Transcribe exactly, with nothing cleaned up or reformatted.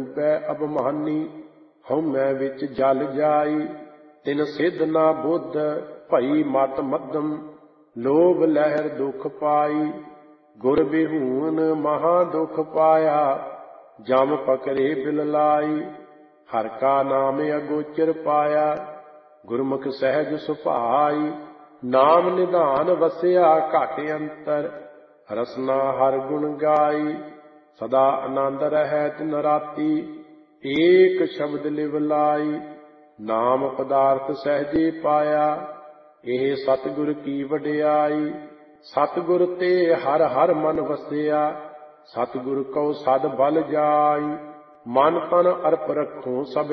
ਡੁੱਬੈ ਅਭਮਾਨੀ, ਹਉਮੈ ਵਿੱਚ ਜਲ ਜਾਈ। ਤਿਨ ਸਿੱਧ ਨਾ ਬੁੱਧ, ਭਈ ਮਤ ਮੱਧਮ, ਲੋਭ ਲਹਿਰ ਦੁਖ ਪਾਈ। ਗੁਰ ਬਿਹੂਨ ਮਹਾ ਦੁਖ ਪਾਇਆ, ਜਮ ਪਕਰੇ ਬਿਲ ਲਾਈ। ਹਰ ਕਾ ਨਾਮ ਅਗੋਚਰ ਪਾਇਆ, ਗੁਰਮੁਖ ਸਹਿਜ ਸੁਭਾਈ। ਨਾਮ ਨਿਧਾਨ ਵਸਿਆ ਘਟ ਅੰਤਰ, ਰਸਨਾ ਹਰ ਗੁਣ ਗਾਈ। ਸਦਾ ਆਨੰਦ ਰਹੈ ਤਿਨ ਰਾਤੀ, ਏਕ ਸ਼ਬਦ ਲਿਵ ਲਾਈ। ਨਾਮ ਪਦਾਰਥ ਸਹਿਜੇ ਪਾਇਆ, ਇਹ ਸਤਿਗੁਰ ਕੀ ਵਡਿਆਈ। ਸਤਿਗੁਰ ਤੇ ਹਰ ਹਰ ਮਨ ਵਸਿਆ, ਸਤਿਗੁਰ ਕਉ ਸਦ ਬਲ ਜਾਈ। ਮਨ ਤਨ ਅਰਪ ਰੱਖੋ ਸਭ